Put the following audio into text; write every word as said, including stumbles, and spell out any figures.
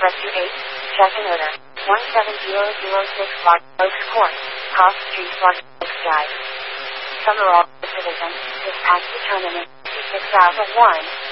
Press two eight. Check in order. one seven zero zero six Lark Oaks Court. Cross Street, Lark Oaks Drive. Summerall, Division. Dispatch determinant. six thousand one.